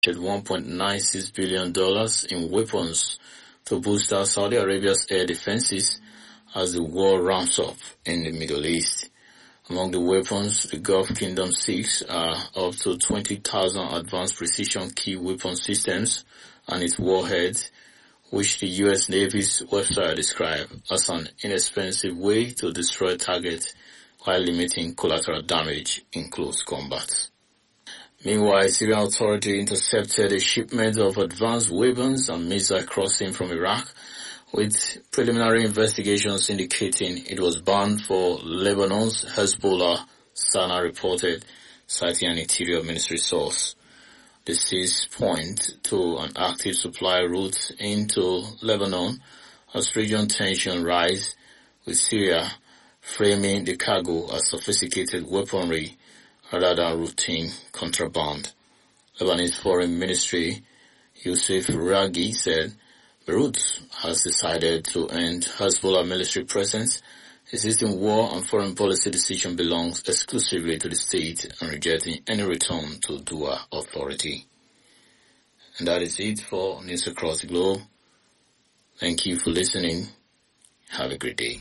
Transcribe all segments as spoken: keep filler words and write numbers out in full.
one point nine six billion dollars in weapons to boost out Saudi Arabia's air defenses as the war ramps up in the Middle East. Among the weapons the Gulf Kingdom seeks are up to twenty thousand advanced precision key weapon systems and its warheads, which the U S Navy's website described as an inexpensive way to destroy targets while limiting collateral damage in close combat. Meanwhile, Syrian authorities intercepted a shipment of advanced weapons and missile crossing from Iraq, with preliminary investigations indicating it was bound for Lebanon's Hezbollah, Sana reported, citing an Interior Ministry source. The seas point to an active supply route into Lebanon as regional tension rise, with Syria framing the cargo as sophisticated weaponry rather than routine contraband. Lebanese Foreign Ministry Youssef Raghi said Beirut has decided to end Hezbollah military presence. Existing war and foreign policy decision belongs exclusively to the state and rejecting any return to Doha authority. And that is it for News Across the Globe. Thank you for listening. Have a great day.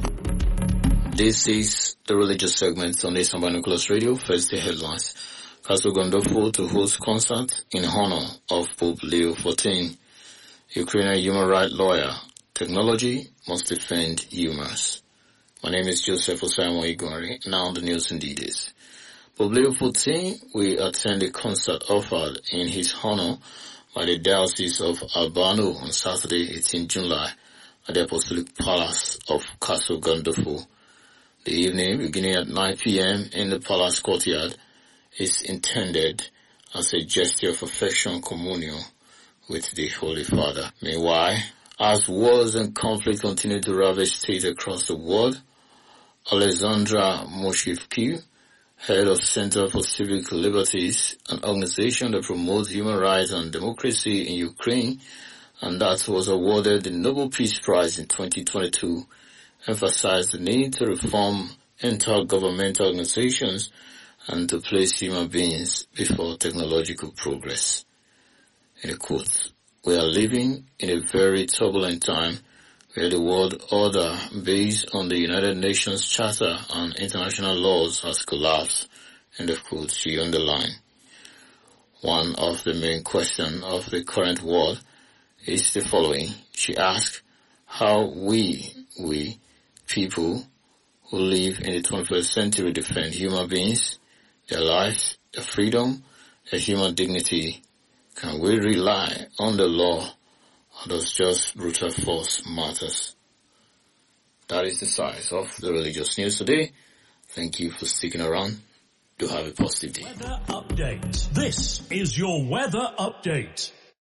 This is the religious segment on Islam Binoculars Radio. First, the headlines. Castle Gandolfo to host concert in honor of Pope Leo the fourteenth. Ukrainian human rights lawyer. Technology must defend humans. My name is Joseph Osaimo Igwari. Now the news in details. Pope Leo the fourteenth will attend a concert offered in his honor by the Diocese of Albano on Saturday, eighteenth July, at the Apostolic Palace of Castle Gandolfo. The evening, beginning at nine p.m. in the palace courtyard, is intended as a gesture of affection communion with the Holy Father. Meanwhile, as wars and conflict continue to ravage states across the world, Alexandra Moshevsky, head of Center for Civic Liberties, an organization that promotes human rights and democracy in Ukraine, and that was awarded the Nobel Peace Prize in twenty twenty-two, emphasized the need to reform intergovernmental organizations and to place human beings before technological progress. In a quote, "We are living in a very turbulent time where the world order based on the United Nations Charter and international laws has collapsed," end of quote, she underlined. One of the main questions of the current world is the following. She asked how we, we, people who live in the twenty-first century defend human beings, their lives, their freedom, their human dignity. Can we rely on the law, or does just brutal force matters? That is the size of the religious news today. Thank you for sticking around. Do have a positive day. Weather update. This is your weather update.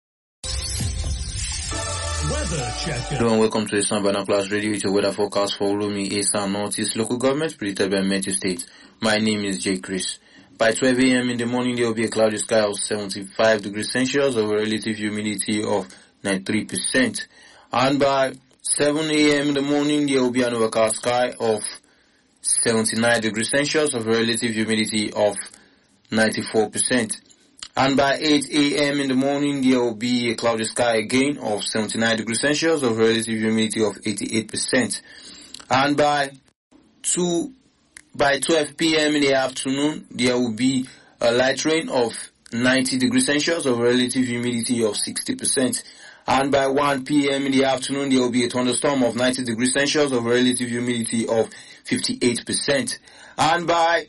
Weather checker. Hello and welcome to Islam Binoculars Radio. It's a weather forecast for Ulumi, East and Northeast local governments predicted by Metro State. My name is Jay Chris. By twelve a.m. in the morning, there will be a cloudy sky of seventy-five degrees Celsius over relative humidity of ninety-three percent. And by seven a.m. in the morning, there will be an overcast sky of seventy-nine degrees Celsius over relative humidity of ninety-four percent. And by eight a.m. in the morning, there will be a cloudy sky again of seventy-nine degrees Celsius of relative humidity of eighty-eight percent. And by two, by twelve p.m. in the afternoon, there will be a light rain of ninety degrees Celsius of relative humidity of sixty percent. And by one p.m. in the afternoon, there will be a thunderstorm of ninety degrees Celsius of relative humidity of fifty-eight percent. And by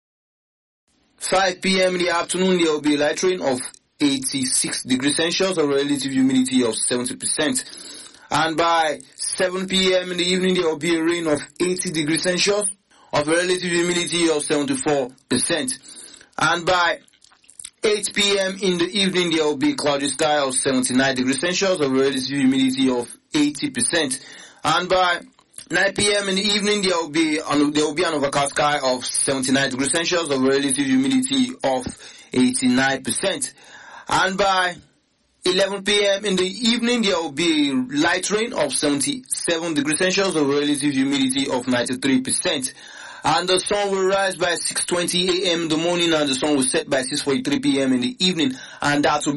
five p.m. in the afternoon, there will be a light rain of eighty-six degrees Celsius of relative humidity of seventy percent. And by seven p.m. in the evening, there will be a rain of eighty degrees Celsius of relative humidity of seventy-four percent. And by eight p.m. in the evening, there will be a cloudy sky of seventy-nine degrees Celsius of relative humidity of eighty percent. And by nine p.m. in the evening, there will be an, there will be an overcast sky of seventy-nine degrees Celsius of relative humidity of eighty-nine percent. And by eleven p.m. in the evening, there will be light rain of seventy-seven degrees Celsius of relative humidity of ninety-three percent. And the sun will rise by six twenty a.m. in the morning, and the sun will set by six forty-three p.m. in the evening, and that will